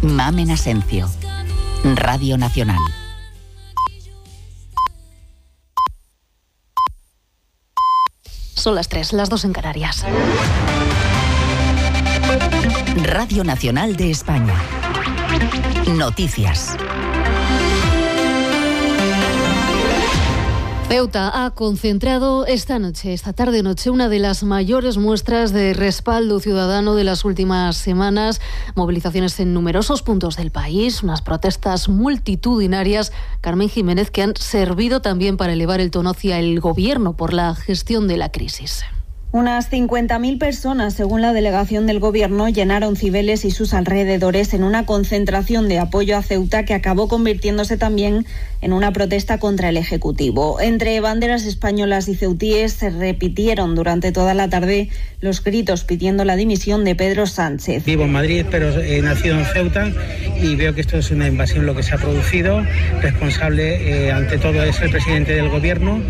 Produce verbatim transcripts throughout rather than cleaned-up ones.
Mamen Asencio. Radio Nacional. Son las tres, las dos en Canarias. Radio Nacional de España. Noticias. Ceuta ha concentrado esta noche, esta tarde-noche, una de las mayores muestras de respaldo ciudadano de las últimas semanas. Movilizaciones en numerosos puntos del país, unas protestas multitudinarias, Carmen Jiménez, que han servido también para elevar el tono hacia el gobierno por la gestión de la crisis. Unas cincuenta mil personas, según la delegación del Gobierno, llenaron Cibeles y sus alrededores en una concentración de apoyo a Ceuta que acabó convirtiéndose también en una protesta contra el Ejecutivo. Entre banderas españolas y ceutíes se repitieron durante toda la tarde los gritos pidiendo la dimisión de Pedro Sánchez. Vivo en Madrid, pero he nacido en Ceuta y veo que esto es una invasión lo que se ha producido. Responsable, eh, ante todo, es el presidente del Gobierno.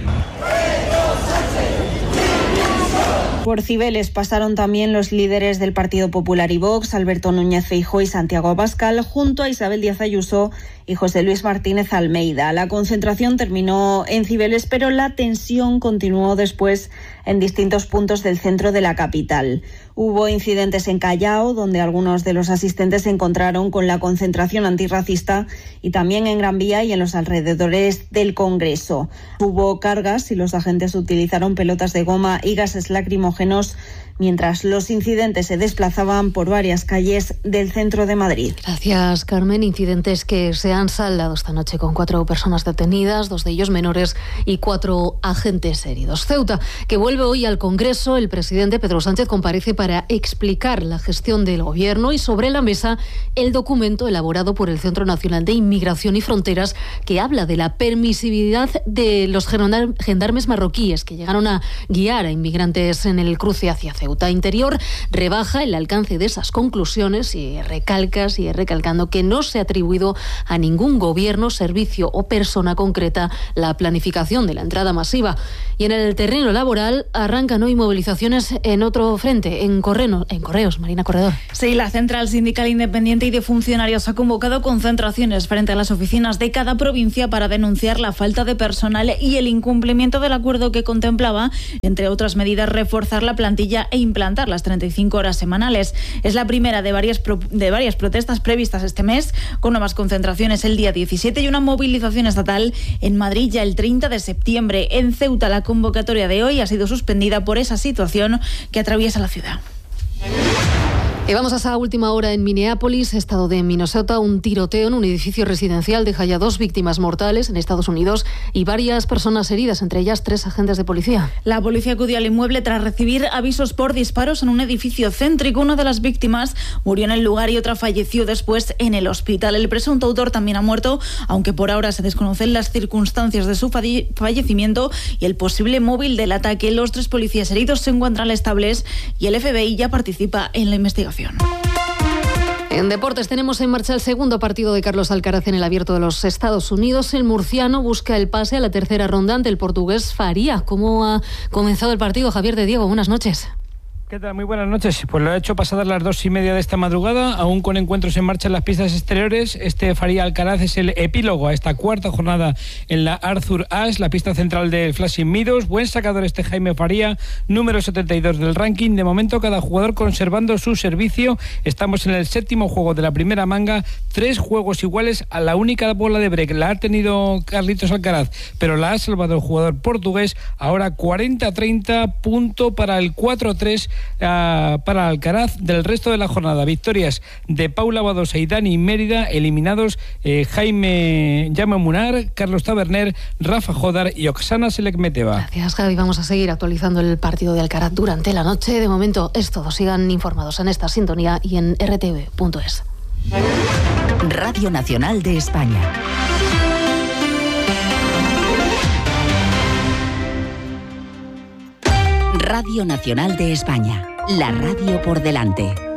Por Cibeles pasaron también los líderes del Partido Popular y Vox, Alberto Núñez Feijóo y Santiago Abascal, junto a Isabel Díaz Ayuso y José Luis Martínez Almeida. La concentración terminó en Cibeles, pero la tensión continuó después en distintos puntos del centro de la capital. Hubo incidentes en Callao, donde algunos de los asistentes se encontraron con la concentración antirracista, y también en Gran Vía y en los alrededores del Congreso. Hubo cargas y los agentes utilizaron pelotas de goma y gases lacrimógenos, mientras los incidentes se desplazaban por varias calles del centro de Madrid. Gracias, Carmen. Incidentes que se han saldado esta noche con cuatro personas detenidas, dos de ellos menores y cuatro agentes heridos. Ceuta, que vuelve hoy al Congreso. El presidente Pedro Sánchez comparece para explicar la gestión del Gobierno y sobre la mesa el documento elaborado por el Centro Nacional de Inmigración y Fronteras, que habla de la permisividad de los gendarmes marroquíes que llegaron a guiar a inmigrantes en el cruce hacia Ceuta. Interior rebaja el alcance de esas conclusiones y recalca, sigue recalcando que no se ha atribuido a ningún gobierno, servicio o persona concreta la planificación de la entrada masiva. Y en el terreno laboral arrancan hoy movilizaciones en otro frente, en, Correno, en Correos. Marina Corredor. Sí, la Central Sindical Independiente y de Funcionarios ha convocado concentraciones frente a las oficinas de cada provincia para denunciar la falta de personal y el incumplimiento del acuerdo que contemplaba, entre otras medidas, reforzar la plantilla e implantar las treinta y cinco horas semanales. Es la primera de varias, pro, de varias protestas previstas este mes, con nuevas concentraciones el día diecisiete y una movilización estatal en Madrid ya el treinta de septiembre. En Ceuta, la convocatoria de hoy ha sido suspendida por esa situación que atraviesa la ciudad. Y vamos a esa última hora en Minneapolis, estado de Minnesota. Un tiroteo en un edificio residencial deja ya dos víctimas mortales en Estados Unidos y varias personas heridas, entre ellas tres agentes de policía. La policía acudió al inmueble tras recibir avisos por disparos en un edificio céntrico. Una de las víctimas murió en el lugar y otra falleció después en el hospital. El presunto autor también ha muerto, aunque por ahora se desconocen las circunstancias de su fallecimiento y el posible móvil del ataque. Los tres policías heridos se encuentran estables y el F B I ya participa en la investigación. En deportes tenemos en marcha el segundo partido de Carlos Alcaraz en el Abierto de los Estados Unidos. El murciano busca el pase a la tercera ronda ante el portugués Faria. ¿Cómo ha comenzado el partido, Javier de Diego? Buenas noches. ¿Qué tal? Muy buenas noches. Pues lo ha hecho pasadas las dos y media de esta madrugada, aún con encuentros en marcha en las pistas exteriores. Este Faria Alcaraz es el epílogo a esta cuarta jornada en la Arthur Ashe, la pista central del Flushing Meadows. Buen sacador este Jaime Faria, número setenta y dos del ranking. De momento cada jugador conservando su servicio. Estamos en el séptimo juego de la primera manga, tres juegos iguales a la única bola de break. La ha tenido Carlitos Alcaraz, pero la ha salvado el jugador portugués. Ahora cuarenta a treinta, punto para el cuatro a tres Uh, para Alcaraz. Del resto de la jornada, victorias de Paula Badosa y Dani Mérida, eliminados eh, Jaime Jaume Munar, Carlos Taberner, Rafa Jodar y Oksana Selekmeteva. Gracias, Javi. Vamos a seguir actualizando el partido de Alcaraz durante la noche. De momento es todo. Sigan informados en esta sintonía y en r t v punto es. Radio Nacional de España. Radio Nacional de España, la radio por delante.